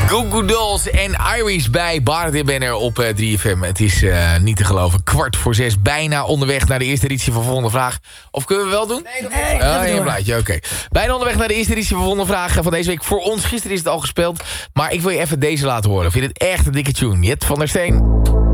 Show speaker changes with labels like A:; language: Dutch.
A: Goo Goo Dolls en Iris bij Barend Banner op 3FM. Het is niet te geloven, 5:45. Bijna onderweg naar de eerste editie van Volgende Vraag. Of kunnen we wel doen?
B: Nee,
A: een blaadje, oké. Bijna onderweg naar de eerste editie van Volgende Vraag van deze week. Voor ons, gisteren is het al gespeeld. Maar ik wil je even deze laten horen. Ik vind het echt een dikke tune. Jet van der Steen.